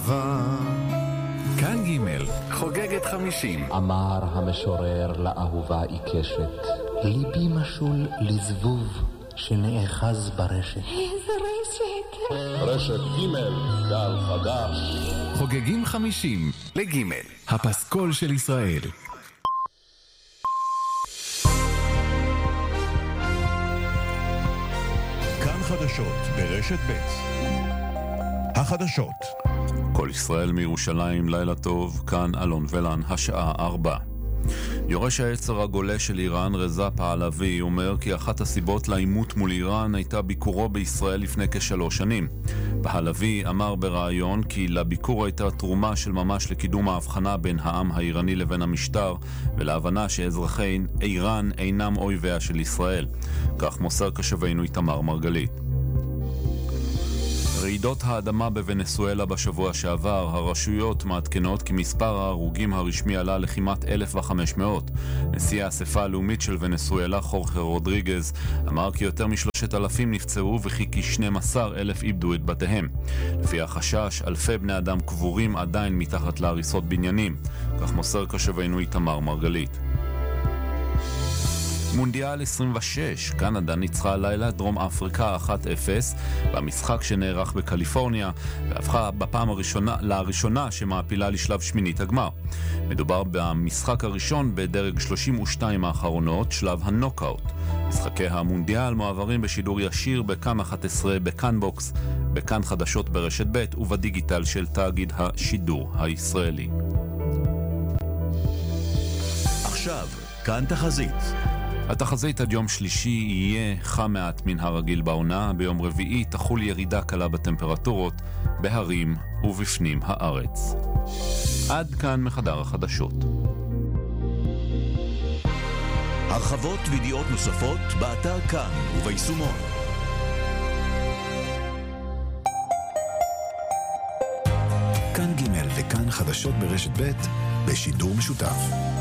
כאן ג' חוגגת 50. אמר המשורר לאהובה עיקשת, ליבי משול לזבוב שנאחז ברשת. איזה רשת? רשת ג' גל חדש. חוגגים 50 לג' הפסקול של ישראל. כאן חדשות ברשת ב'. החדשות. כל ישראל מירושלים, לילה טוב, כאן אלון ולן, השעה 4. יורש העצר הגולה של איראן, רזה פעלבי, אומר כי אחת הסיבות לעימות מול איראן הייתה ביקורו בישראל לפני כ3 שנים. פעלבי אמר בראיון כי לביקור הייתה תרומה של ממש לקידום ההבחנה בין העם האיראני לבין המשטר, ולהבנה שאזרחי איראן אינם אויביה של ישראל. כך מוסר קשבנו איתמר מרגלית. רעידות האדמה בוונצואלה בשבוע שעבר, הרשויות מעדכנות כי מספר ההרוגים הרשמי עלה לכמעט 1,500. נשיא האספה הלאומית של וונצואלה, חורחה רודריגז, אמר כי יותר מ3,000 נפצעו וכי כ12,000 איבדו את בתיהם. לפי החשש, אלפי בני אדם קבורים עדיין מתחת להריסות בניינים. כך מוסר קשבנו איתמר מרגלית. מונדיאל 26, קנדה ניצחה הלילה דרום אפריקה 1-0 במשחק שנערך בקליפורניה, והפכה בפעם לראשונה שמעפילה לשלב שמינית הגמר. מדובר במשחק הראשון בדרג 32 האחרונות, שלב הנוקאוט. משחקי המונדיאל מועברים בשידור ישיר בכאן 11, בכאן בוקס, בכאן חדשות ברשת ב' ובדיגיטל של תאגיד השידור הישראלי. עכשיו, כאן תחזית. התחזית עד יום שלישי יהיה חם מעט מן הרגיל בעונה, ביום רביעי תחול ירידה קלה בטמפרטורות בהרים ובפנים הארץ. עד כאן מחדר החדשות. הרחבות וידיעות נוספות באתר כאן וביישומון. כאן ג' וכאן חדשות ברשת ב' בשידור משותף.